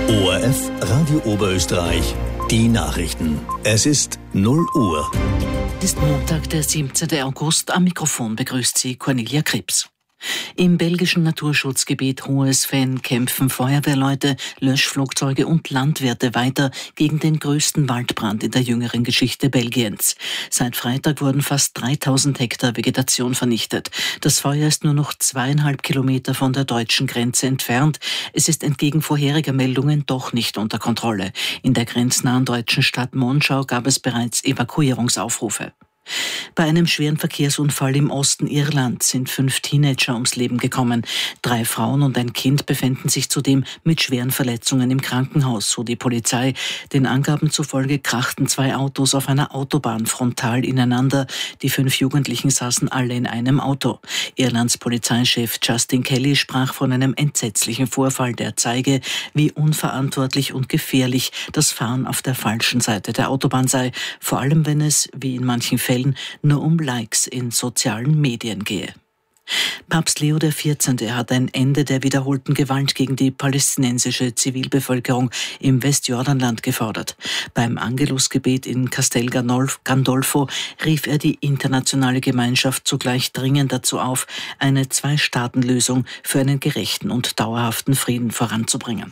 ORF Radio Oberösterreich, die Nachrichten. Es ist 0 Uhr. Es ist Montag, der 17. August. Am Mikrofon begrüßt Sie Cornelia Krebs. Im belgischen Naturschutzgebiet Hohes-Venn kämpfen Feuerwehrleute, Löschflugzeuge und Landwirte weiter gegen den größten Waldbrand in der jüngeren Geschichte Belgiens. Seit Freitag wurden fast 3000 Hektar Vegetation vernichtet. Das Feuer ist nur noch 2,5 Kilometer von der deutschen Grenze entfernt. Es ist entgegen vorheriger Meldungen doch nicht unter Kontrolle. In der grenznahen deutschen Stadt Monschau gab es bereits Evakuierungsaufrufe. Bei einem schweren Verkehrsunfall im Osten Irlands sind 5 Teenager ums Leben gekommen. 3 Frauen und ein Kind befinden sich zudem mit schweren Verletzungen im Krankenhaus, so die Polizei. Den Angaben zufolge krachten 2 Autos auf einer Autobahn frontal ineinander. Die 5 Jugendlichen saßen alle in einem Auto. Irlands Polizeichef Justin Kelly sprach von einem entsetzlichen Vorfall, der zeige, wie unverantwortlich und gefährlich das Fahren auf der falschen Seite der Autobahn sei, vor allem wenn es, wie in manchen Fällen, nur um Likes in sozialen Medien gehe. Papst Leo XIV. Hat ein Ende der wiederholten Gewalt gegen die palästinensische Zivilbevölkerung im Westjordanland gefordert. Beim Angelusgebet in Castel Gandolfo rief er die internationale Gemeinschaft zugleich dringend dazu auf, eine 2-Staaten-Lösung für einen gerechten und dauerhaften Frieden voranzubringen.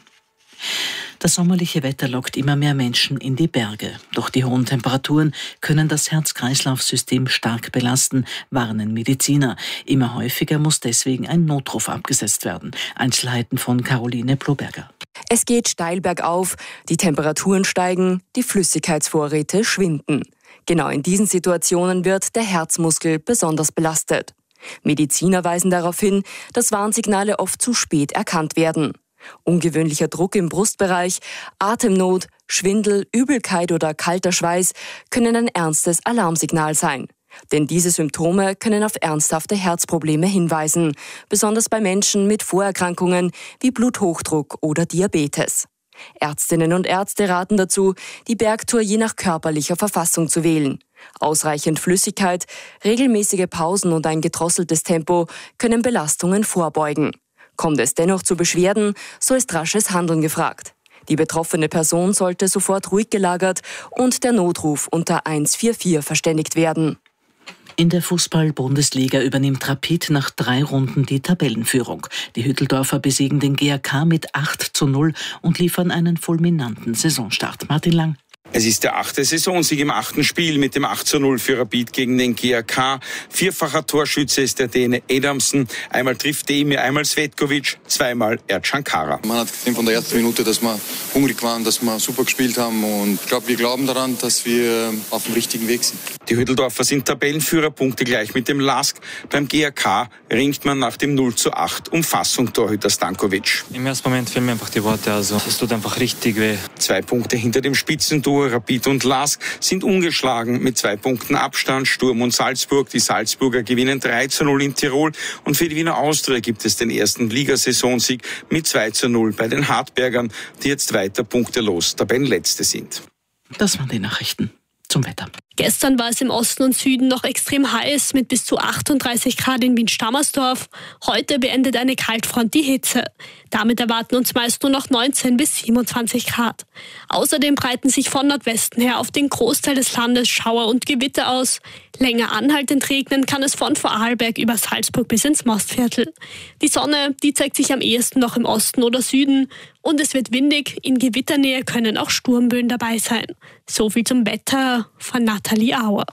Das sommerliche Wetter lockt immer mehr Menschen in die Berge. Doch die hohen Temperaturen können das Herz-Kreislauf-System stark belasten, warnen Mediziner. Immer häufiger muss deswegen ein Notruf abgesetzt werden. Einzelheiten von Caroline Ploberger. Es geht steil bergauf, die Temperaturen steigen, die Flüssigkeitsvorräte schwinden. Genau in diesen Situationen wird der Herzmuskel besonders belastet. Mediziner weisen darauf hin, dass Warnsignale oft zu spät erkannt werden. Ungewöhnlicher Druck im Brustbereich, Atemnot, Schwindel, Übelkeit oder kalter Schweiß können ein ernstes Alarmsignal sein. Denn diese Symptome können auf ernsthafte Herzprobleme hinweisen, besonders bei Menschen mit Vorerkrankungen wie Bluthochdruck oder Diabetes. Ärztinnen und Ärzte raten dazu, die Bergtour je nach körperlicher Verfassung zu wählen. Ausreichend Flüssigkeit, regelmäßige Pausen und ein gedrosseltes Tempo können Belastungen vorbeugen. Kommt es dennoch zu Beschwerden, so ist rasches Handeln gefragt. Die betroffene Person sollte sofort ruhig gelagert und der Notruf unter 144 verständigt werden. In der Fußball-Bundesliga übernimmt Rapid nach 3 Runden die Tabellenführung. Die Hütteldorfer besiegen den GAK mit 8:0 und liefern einen fulminanten Saisonstart. Martin Lang. Es ist der 8. Saisonsieg im 8. Spiel mit dem 8:0 für Rapid gegen den GAK. 4-facher Torschütze ist der Däne Adamsen. Einmal trifft Demir, einmal Svetkovic, zweimal Erdcan Kara. Man hat gesehen von der ersten Minute, dass wir hungrig waren, dass wir super gespielt haben. Und ich glaube, wir glauben daran, dass wir auf dem richtigen Weg sind. Die Hütteldorfer sind Tabellenführer, Punkte gleich mit dem LASK. Beim GAK ringt man nach dem 0:8 um Fassung Torhüter Stankovic. Im ersten Moment fehlen mir einfach die Worte. Also es tut einfach richtig weh. 2 Punkte hinter dem Spitzenduo. Rapid und LASK sind ungeschlagen mit 2 Punkten Abstand. Sturm und Salzburg. Die Salzburger gewinnen 3:0 in Tirol. Und für die Wiener Austria gibt es den ersten Ligasaisonsieg mit 2:0 bei den Hartbergern, die jetzt weiter punktelos Tabellenletzte sind. Das waren die Nachrichten zum Wetter. Gestern war es im Osten und Süden noch extrem heiß mit bis zu 38 Grad in Wien-Stammersdorf. Heute beendet eine Kaltfront die Hitze. Damit erwarten uns meist nur noch 19 bis 27 Grad. Außerdem breiten sich von Nordwesten her auf den Großteil des Landes Schauer und Gewitter aus. Länger anhaltend regnen kann es von Vorarlberg über Salzburg bis ins Mostviertel. Die Sonne, die zeigt sich am ehesten noch im Osten oder Süden. Und es wird windig, in Gewitternähe können auch Sturmböen dabei sein. So viel zum Wetter von Nathalie Auer.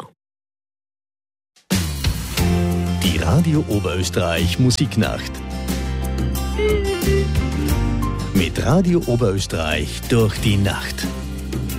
Die Radio Oberösterreich Musiknacht. Mit Radio Oberösterreich durch die Nacht.